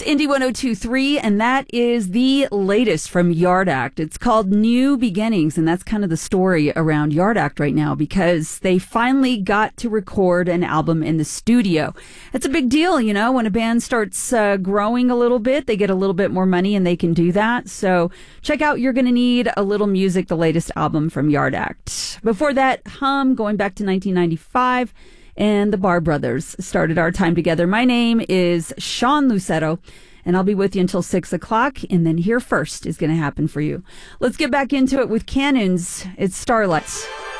Indie 102.3, and that is the latest from Yard Act. It's called New Beginnings, and that's kind of the story around Yard Act right now because they finally got to record an album in the studio. It's a big deal, you know, when a band starts growing a little bit, they get a little bit more money and they can do that. So check out You're Gonna Need a Little Music, the latest album from Yard Act. Before that, Hum, going back to 1995. And the Bar Brothers started our time together. My name is Sean Lucero, and I'll be with you until 6 o'clock, and then Here First is going to happen for you. Let's get back into it with Cannons. It's Starlight.